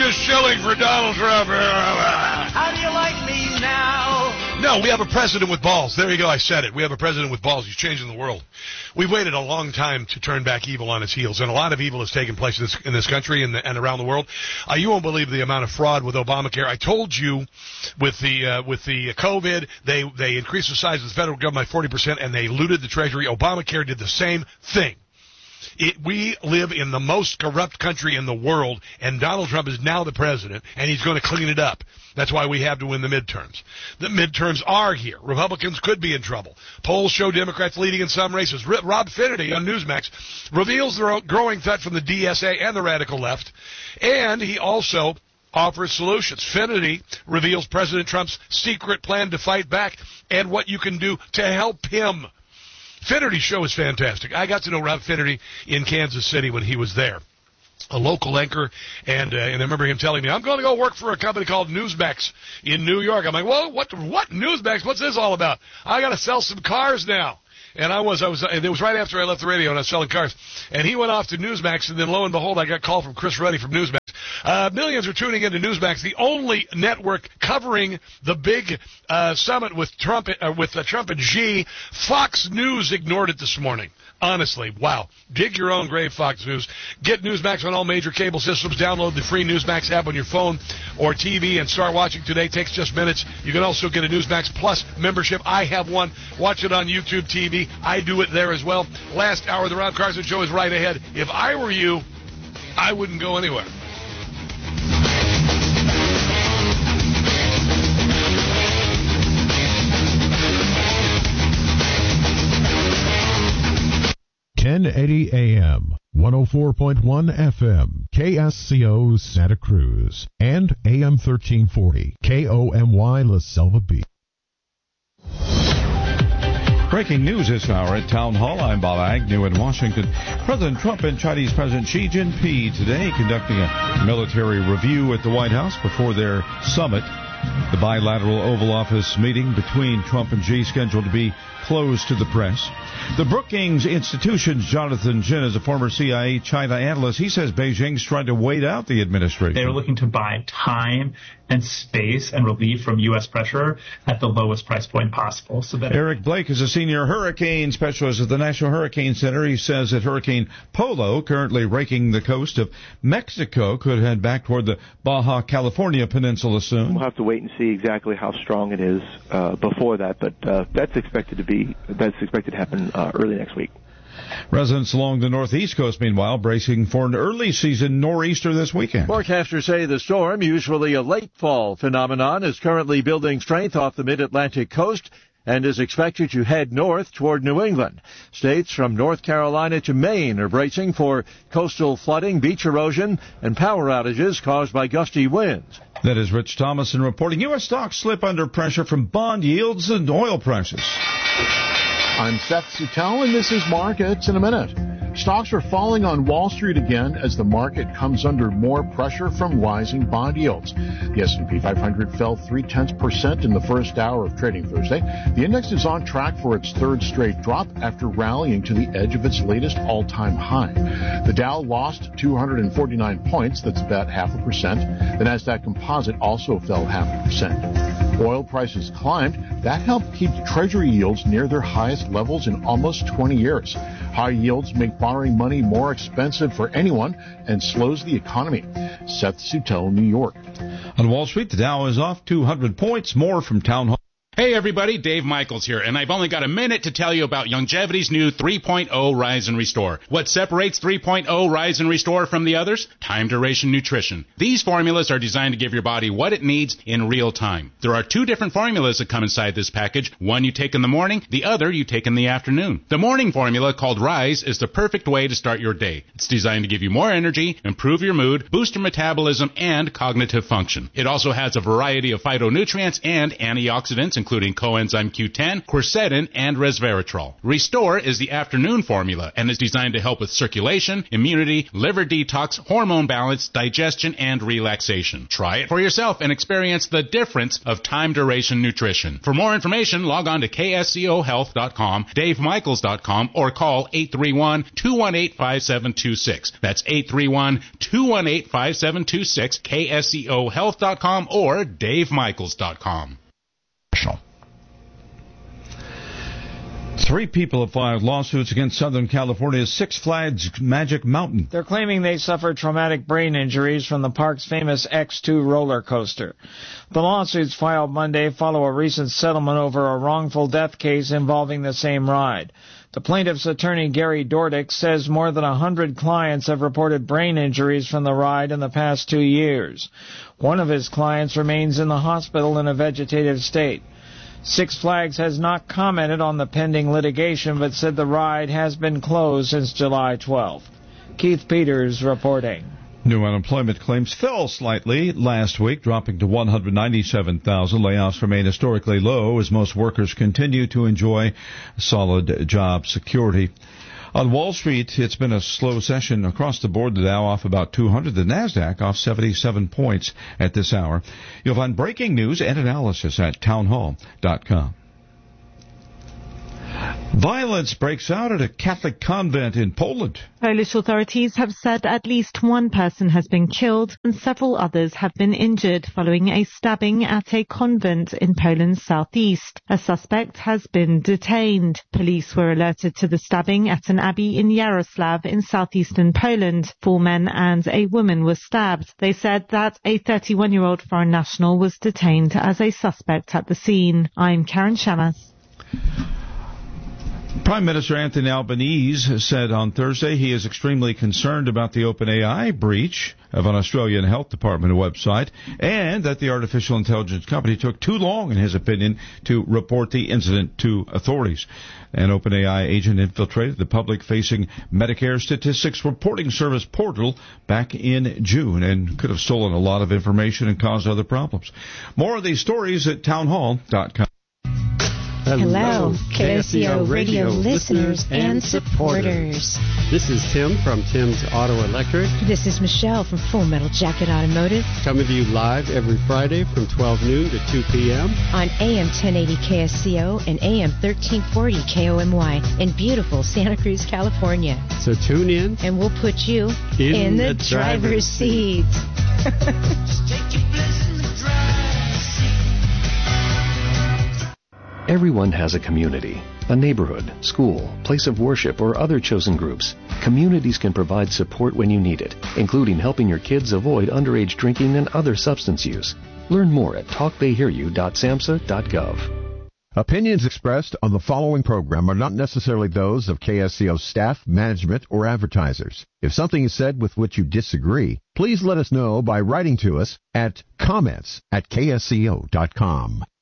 a shilling for Donald Trump. How do you like me now? No, we have a president with balls. There you go, I said it. We have a president with balls. He's changing the world. We've waited a long time to turn back evil on its heels, and a lot of evil has taken place in this country and around the world. You won't believe the amount of fraud with Obamacare. I told you with the COVID, they increased the size of the federal government by 40%, and they looted the Treasury. Obamacare did the same thing. We live in the most corrupt country in the world, and Donald Trump is now the president, and he's going to clean it up. That's why we have to win the midterms. The midterms are here. Republicans could be in trouble. Polls show Democrats leading in some races. Rob Finnerty on Newsmax reveals the growing threat from the DSA and the radical left, and he also offers solutions. Finnerty reveals President Trump's secret plan to fight back and what you can do to help him. Finnerty's show is fantastic. I got to know Rob Finnerty in Kansas City when he was there, a local anchor, and I remember him telling me, I'm going to go work for a company called Newsmax in New York. I'm like, well, what Newsmax? What's this all about? I got to sell some cars now. And and it was right after I left the radio and I was selling cars. And he went off to Newsmax, and then lo and behold, I got a call from Chris Ruddy from Newsmax. Millions are tuning into Newsmax, the only network covering the big summit with Trump and Xi. Fox News ignored it this morning. Honestly, wow. Dig your own grave, Fox News. Get Newsmax on all major cable systems. Download the free Newsmax app on your phone or TV and start watching today. It takes just minutes. You can also get a Newsmax Plus membership. I have one. Watch it on YouTube TV. I do it there as well. Last hour of the Rob Carson Show is right ahead. If I were you, I wouldn't go anywhere. .1080 AM, 104.1 FM, KSCO Santa Cruz, and AM 1340, KOMY La Selva Beach. Breaking news this hour at Town Hall. I'm Bob Agnew in Washington. President Trump and Chinese President Xi Jinping today conducting a military review at the White House before their summit. The bilateral Oval Office meeting between Trump and Xi scheduled to be closed to the press. The Brookings Institution's Jonathan Jin is a former CIA China analyst. He says Beijing's trying to wait out the administration. They're looking to buy time and space and relief from U.S. pressure at the lowest price point possible. So that Eric Blake is a senior hurricane specialist at the National Hurricane Center. He says that Hurricane Polo, currently raking the coast of Mexico, could head back toward the Baja California peninsula soon. We'll have to wait and see exactly how strong it is before that, but that's expected to happen early next week. Residents along the northeast coast, meanwhile, bracing for an early season nor'easter this weekend. Forecasters say the storm, usually a late fall phenomenon, is currently building strength off the mid-Atlantic coast and is expected to head north toward New England. States from North Carolina to Maine are bracing for coastal flooding, beach erosion, and power outages caused by gusty winds. That is Rich Thomason reporting. U.S. stocks slip under pressure from bond yields and oil prices. I'm Seth Sutell, and this is Markets in a Minute. Stocks are falling on Wall Street again as the market comes under more pressure from rising bond yields. The S&P 500 fell 0.3% in the first hour of trading Thursday. The index is on track for its third straight drop after rallying to the edge of its latest all-time high. The Dow lost 249 points, that's about 0.5%. The Nasdaq Composite also fell 0.5%. Oil prices climbed. That helped keep Treasury yields near their highest levels in almost 20 years. High yields make borrowing money more expensive for anyone and slows the economy. Seth Sutell, New York. On Wall Street, the Dow is off 200 points. More from Town Hall. Hey everybody, Dave Michaels here, and I've only got a minute to tell you about Longevity's new 3.0 Rise and Restore. What separates 3.0 Rise and Restore from the others? Time duration nutrition. These formulas are designed to give your body what it needs in real time. There are two different formulas that come inside this package. One you take in the morning, the other you take in the afternoon. The morning formula, called Rise, is the perfect way to start your day. It's designed to give you more energy, improve your mood, boost your metabolism, and cognitive function. It also has a variety of phytonutrients and antioxidants, including coenzyme Q10, quercetin, and resveratrol. Restore is the afternoon formula and is designed to help with circulation, immunity, liver detox, hormone balance, digestion, and relaxation. Try it for yourself and experience the difference of time-duration nutrition. For more information, log on to kscohealth.com, davemichaels.com, or call 831-218-5726. That's 831-218-5726, kscohealth.com, or davemichaels.com. 3 people have filed lawsuits against Southern California's Six Flags Magic Mountain. They're claiming they suffered traumatic brain injuries from the park's famous X2 roller coaster. The lawsuits filed Monday follow a recent settlement over a wrongful death case involving the same ride. The plaintiff's attorney, Gary Dordick, says more than 100 clients have reported brain injuries from the ride in the past 2 years. One of his clients remains in the hospital in a vegetative state. Six Flags has not commented on the pending litigation, but said the ride has been closed since July 12th. Keith Peters reporting. New unemployment claims fell slightly last week, dropping to 197,000. Layoffs remain historically low as most workers continue to enjoy solid job security. On Wall Street, it's been a slow session across the board. The Dow off about 200. The Nasdaq off 77 points at this hour. You'll find breaking news and analysis at townhall.com. Violence breaks out at a Catholic convent in Poland. Polish authorities have said at least one person has been killed and several others have been injured following a stabbing at a convent in Poland's southeast. A suspect has been detained. Police were alerted to the stabbing at an abbey in Yaroslav in southeastern Poland. 4 men and a woman were stabbed. They said that a 31-year-old foreign national was detained as a suspect at the scene. I'm Karen Shamas. Prime Minister Anthony Albanese said on Thursday he is extremely concerned about the OpenAI breach of an Australian Health Department website and that the artificial intelligence company took too long, in his opinion, to report the incident to authorities. An OpenAI agent infiltrated the public-facing Medicare Statistics Reporting Service portal back in June and could have stolen a lot of information and caused other problems. More of these stories at townhall.com. Hello, KSCO Radio listeners and supporters. This is Tim from Tim's Auto Electric. This is Michelle from Full Metal Jacket Automotive. Coming to you live every Friday from 12 noon to 2 p.m. on AM 1080 KSCO and AM 1340 KOMY in beautiful Santa Cruz, California. So tune in. And we'll put you in the driver's seat. Just take your place in the driver's seat. Everyone has a community, a neighborhood, school, place of worship, or other chosen groups. Communities can provide support when you need it, including helping your kids avoid underage drinking and other substance use. Learn more at talktheyhearyou.samhsa.gov. Opinions expressed on the following program are not necessarily those of KSCO staff, management, or advertisers. If something is said with which you disagree, please let us know by writing to us at comments@ksco.com.